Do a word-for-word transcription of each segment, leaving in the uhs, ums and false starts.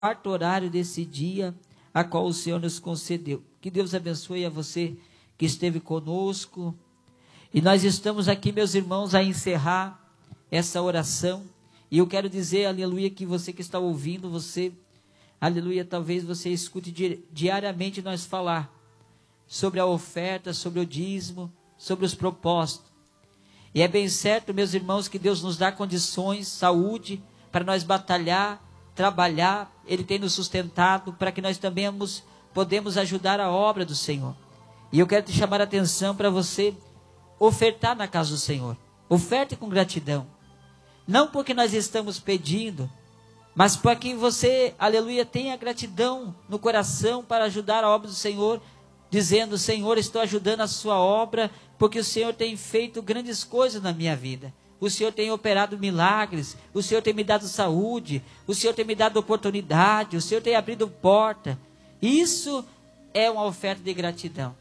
quarto horário desse dia, a qual o Senhor nos concedeu. Que Deus abençoe a você que esteve conosco. E nós estamos aqui, meus irmãos, a encerrar essa oração. E eu quero dizer, aleluia, que você que está ouvindo, você, aleluia, talvez você escute di- diariamente nós falar sobre a oferta, sobre o dízimo, sobre os propósitos. E é bem certo, meus irmãos, que Deus nos dá condições, saúde, para nós batalhar, trabalhar. Ele tem nos sustentado para que nós também podemos ajudar a obra do Senhor. E eu quero te chamar a atenção para você ofertar na casa do Senhor. Oferte com gratidão. Não porque nós estamos pedindo, mas para que você, aleluia, tenha gratidão no coração para ajudar a obra do Senhor, dizendo: Senhor, estou ajudando a sua obra, porque o Senhor tem feito grandes coisas na minha vida. O Senhor tem operado milagres, o Senhor tem me dado saúde, o Senhor tem me dado oportunidade, o Senhor tem abrido porta. Isso é uma oferta de gratidão.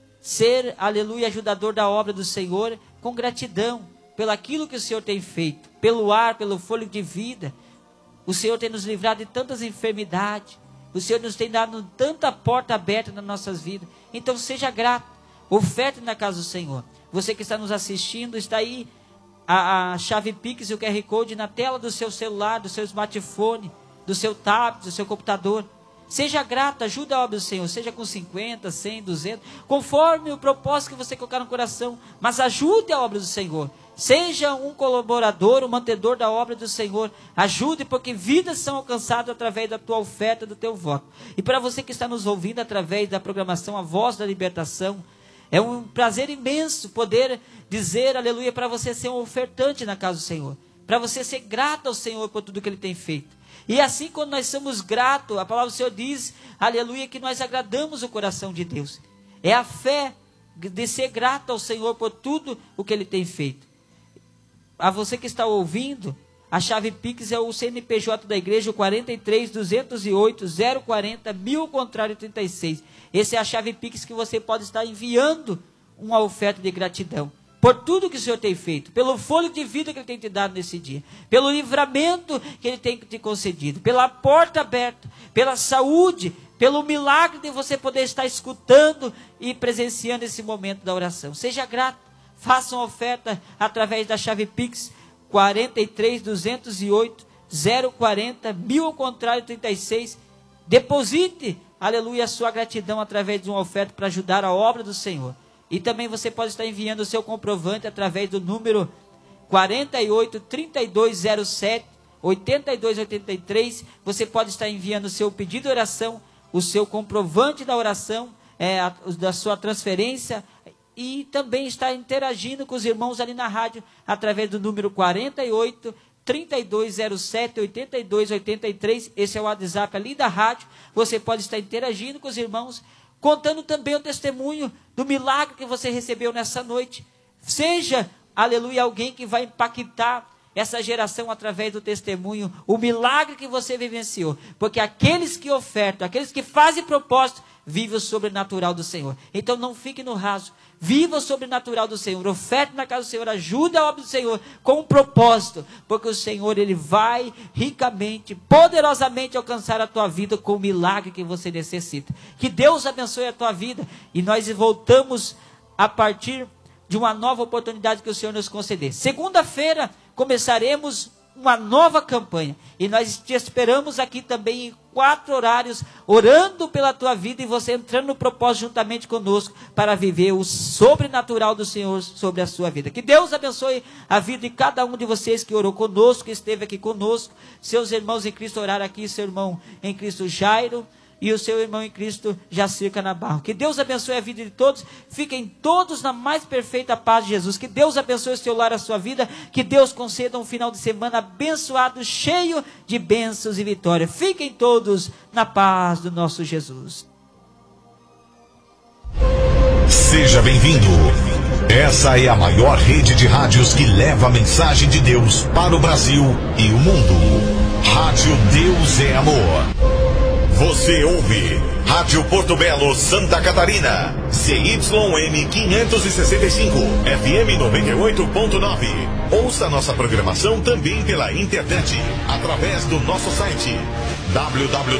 Ser, aleluia, ajudador da obra do Senhor com gratidão, pelo aquilo que o Senhor tem feito, pelo ar, pelo fôlego de vida. O Senhor tem nos livrado de tantas enfermidades, o Senhor nos tem dado tanta porta aberta nas nossas vidas. Então seja grato, oferte na casa do Senhor. Você que está nos assistindo, está aí a, a chave Pix e o Q R Code na tela do seu celular, do seu smartphone, do seu tablet, do seu computador. Seja grato, ajude a obra do Senhor, seja com cinquenta, cem, duzentos, conforme o propósito que você colocar no coração, mas ajude a obra do Senhor. Seja um colaborador, um mantedor da obra do Senhor. Ajude, porque vidas são alcançadas através da tua oferta, do teu voto. E para você que está nos ouvindo através da programação A Voz da Libertação, é um prazer imenso poder dizer, aleluia, para você ser um ofertante na casa do Senhor. Para você ser grato ao Senhor por tudo que Ele tem feito. E assim, quando nós somos gratos, a palavra do Senhor diz, aleluia, que nós agradamos o coração de Deus. É a fé de ser grato ao Senhor por tudo o que Ele tem feito. A você que está ouvindo, a chave Pix é o C N P J da igreja, o quarenta e três, duzentos e oito, zero quarenta, mil, contrário trinta e seis. Essa é a chave Pix que você pode estar enviando uma oferta de gratidão. Por tudo que o Senhor tem feito, pelo fôlego de vida que Ele tem te dado nesse dia, pelo livramento que Ele tem te concedido, pela porta aberta, pela saúde, pelo milagre de você poder estar escutando e presenciando esse momento da oração. Seja grato, faça uma oferta através da chave Pix, quarenta e três, duzentos e oito, zero quarenta, mil, ao contrário, trinta e seis. Deposite, aleluia, a sua gratidão através de uma oferta para ajudar a obra do Senhor. E também você pode estar enviando o seu comprovante através do número quarenta e oito, trinta e dois zero sete, oitenta e dois oitenta e três. Você pode estar enviando o seu pedido de oração, o seu comprovante da oração, é, a, da sua transferência, e também estar interagindo com os irmãos ali na rádio através do número quarenta e oito, trinta e dois zero sete, oitenta e dois oitenta e três. Esse é o WhatsApp ali da rádio. Você pode estar interagindo com os irmãos, contando também o testemunho do milagre que você recebeu nessa noite. Seja, aleluia, alguém que vai impactar essa geração através do testemunho, o milagre que você vivenciou. Porque aqueles que ofertam, aqueles que fazem propósito, vivem o sobrenatural do Senhor. Então não fique no raso, viva o sobrenatural do Senhor, oferte na casa do Senhor, ajude a obra do Senhor com um propósito, porque o Senhor, Ele vai ricamente, poderosamente alcançar a tua vida com o milagre que você necessita. Que Deus abençoe a tua vida, e nós voltamos a partir de uma nova oportunidade que o Senhor nos conceder. Segunda-feira começaremos uma nova campanha, e nós te esperamos aqui também em quatro horários, orando pela tua vida, e você entrando no propósito juntamente conosco, para viver o sobrenatural do Senhor sobre a sua vida. Que Deus abençoe a vida de cada um de vocês que orou conosco, que esteve aqui conosco. Seus irmãos em Cristo oraram aqui, seu irmão em Cristo Jairo, e o seu irmão em Cristo Jacir Canabarro. Que Deus abençoe a vida de todos. Fiquem todos na mais perfeita paz de Jesus. Que Deus abençoe o seu lar, a sua vida. Que Deus conceda um final de semana abençoado, cheio de bênçãos e vitória. Fiquem todos na paz do nosso Jesus. Seja bem-vindo. Essa é a maior rede de rádios que leva a mensagem de Deus para o Brasil e o mundo. Rádio Deus é Amor. Você ouve Rádio Porto Belo, Santa Catarina, C Y M quinhentos e sessenta e cinco, F M noventa e oito ponto nove. Ouça nossa programação também pela internet, através do nosso site w w w